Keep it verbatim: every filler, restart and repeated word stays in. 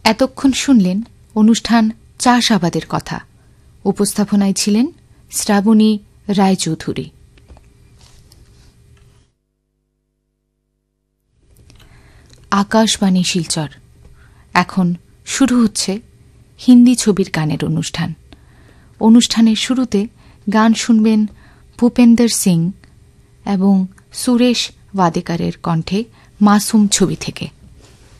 এতক্ষণ শুনলেন অনুষ্ঠান চাষাবাদের কথা। উপস্থাপনায় ছিলেন শ্রাবণী রায়চৌধুরী। আকাশবাণী শিলচর। এখন শুরু হচ্ছে হিন্দি ছবির গানের অনুষ্ঠান। অনুষ্ঠানের শুরুতে গান শুনবেন ভূপেন্দর সিং এবং সুরেশ ওয়াদেকারের কণ্ঠে মাসুম ছবি থেকে।